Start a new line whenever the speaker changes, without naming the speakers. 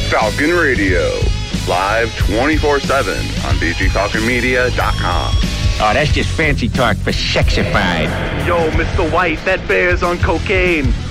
Falcon Radio. Live 24/7 on BGFalconMedia.com.
Oh, that's just fancy talk for sexified.
Yo, Mr. White, that bear's on cocaine.